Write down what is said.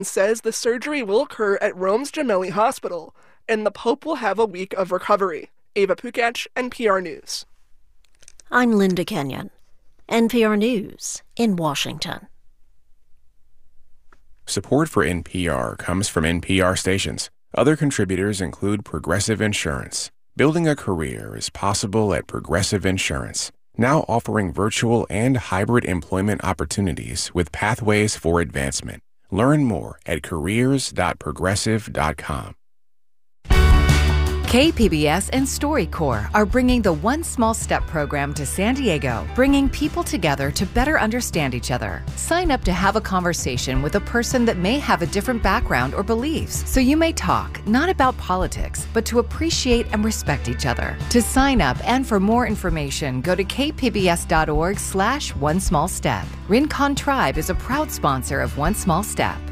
says the surgery will occur at Rome's Gemelli Hospital, and the Pope will have a week of recovery. Ava Pukach, NPR News. I'm Linda Kenyon, NPR News in Washington. Support for NPR comes from NPR stations. Other contributors include Progressive Insurance. Building a career is possible at Progressive Insurance, now offering virtual and hybrid employment opportunities with pathways for advancement. Learn more at careers.progressive.com. KPBS and StoryCorps are bringing the One Small Step program to San Diego, bringing people together to better understand each other. Sign up to have a conversation with a person that may have a different background or beliefs, so you may talk not about politics, but to appreciate and respect each other. To sign up and for more information, go to kpbs.org/onesmallstep. Rincon Tribe is a proud sponsor of One Small Step.